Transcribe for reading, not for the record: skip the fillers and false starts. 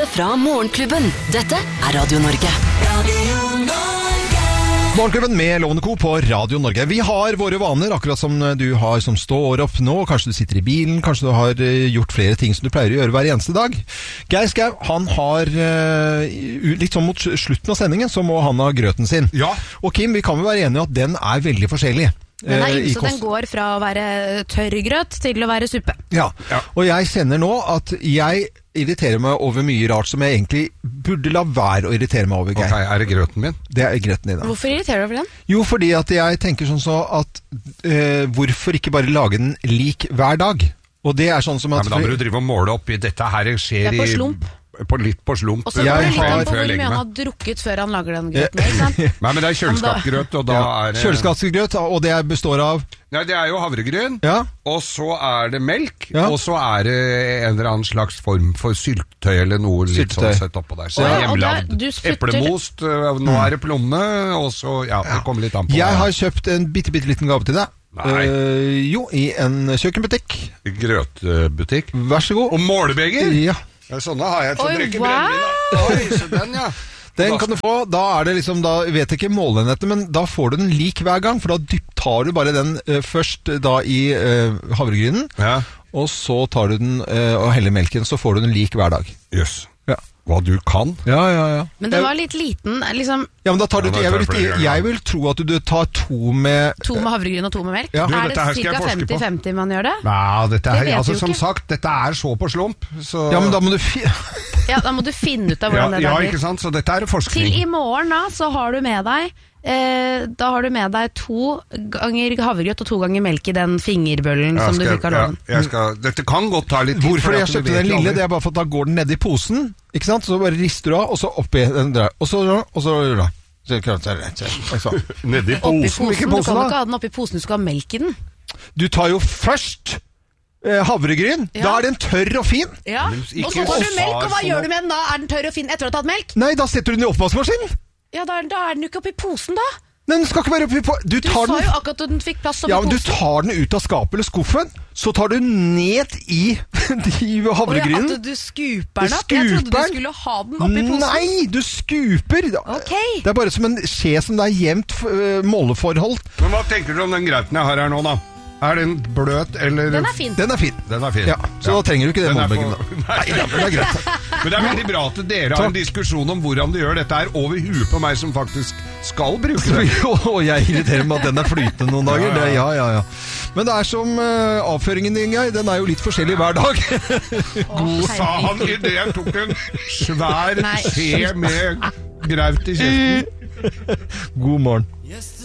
direkte fra Morgenklubben. Dette er Radio Norge. Morgenklubben med Lovende Co. på Radio Norge. Vi har våre vaner, akkurat som du har som står opp nå. Kanskje du sitter i bilen, kanskje du har gjort flere ting som du pleier å gjøre hver eneste dag. Geir Skau, han har litt sånn mot slutten av sendingen, så må han ha grøten sin. Ja. Og Kim, vi kan vel være enige at den er veldig forskjellig. Den er ymse, den går fra å være tørrgrøt til å være suppe. Ja, og jeg kjenner nå at jeg irriterer meg over mye rart som jeg egentlig burde la være å irritere meg over, Geir. Ok, er det grøten min? Det er grøten din, da. Hvorfor irriterer du over den? Jo, fordi at jeg tenker sånn så at hvorfor ikke bare lage den lik hver dag? Og det er sånn som at... Nei, men da må du drive og måle opp i dette her skjer det er på slump. Litt på slump. Og så går det litt an på hvor mye han har drukket før han lager den grøten, ikke sant? Nei, men det er kjøleskapsgrøt, og da er det... Kjøleskapsgrøt, og det består av... Nei, det er jo havregryn, og så er det melk, og så er det en eller annen slags form for syltetøy eller noe litt sånn sett oppå der. Så hjemmelagd eplemost, nå er det plomme, og så, det kommer litt an på. Jeg har kjøpt en bitte liten gave til deg. Jo, i en kjøkkenbutikk. Grøtbutikk? Vær så god. Og målebeger? Ja. Sånne har jeg til å drikke brennvin. Oi, så den, Den kan du få, da er det liksom, da vet jeg ikke målenhetene, men da får du den lik hver gang, for da tar du bare den først da i havregrynen, og så tar du den og heller melken, så får du den lik hver dag. Jøss. Hva du kan. Ja. Men den var litt liten, liksom. Ja, men da tar du, jeg vil tro at du tar to med havregryn og to med melk. Ja. Er det ca. 50-50 man gjør det? Nei, dette her, altså som sagt, dette er så på slump. Så... Ja, men da må du da må du finne ut av hvordan det blir. Ja, ikke sant, så dette er forskning. Til i morgen da, så har du med deg 2 ganger havregrøt og 2 ganger melk i den fingerbøllen som du fikk av loven. Dette kan godt ta litt tid. Hvorfor jeg kjøpte den lille, det er bare for at da går den ned i posen, ikke sant? Så bare rister du av, og så oppi den der, og så da. Nedi posen, ikke posen da? Du kan ikke ha den oppi posen, du skal ha melk i den. Du tar jo først havregryn, da er den tørr og fin. Ja, og så tar du melk, og hva gjør du med den da? Er den tørr og fin etter å ha tatt melk? Nei, da setter du den i oppvaskmaskinen. Ja, da er den jo ikke oppi posen da. Den skal ikke være oppi posen. Du sa jo akkurat at den fikk plass oppi posen. Ja, men du tar den ut av skapet eller skuffen, så tar du ned i havregrynen. At du skuper den opp? Jeg trodde du skulle ha den oppi posen. Nei, du skuper. Okay. Det er bare som en skje som det er jevnt måleforhold. Men hva tenker du om den grøten jeg har her nå da? Er den bløt, eller... Den er fin. Den er fin. Ja, så da trenger du ikke den målebeggen da. Nei, den er greit. Men det er veldig bra at dere har en diskusjon om hvordan de gjør dette her over huet på meg som faktisk skal bruke det. Og jeg irriterer meg at den er flytende noen dager. Ja. Men det er som avføringen din, Geir. Den er jo litt forskjellig hver dag. God sa han i det jeg tok en svær skje med graut i kjeften. God morgen.